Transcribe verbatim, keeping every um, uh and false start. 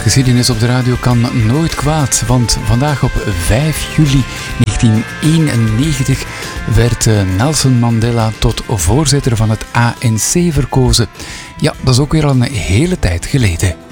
Geschiedenis op de radio kan nooit kwaad, want vandaag op vijf juli negentien eenennegentig werd Nelson Mandela tot voorzitter van het A N C verkozen. Ja, dat is ook weer al een hele tijd geleden.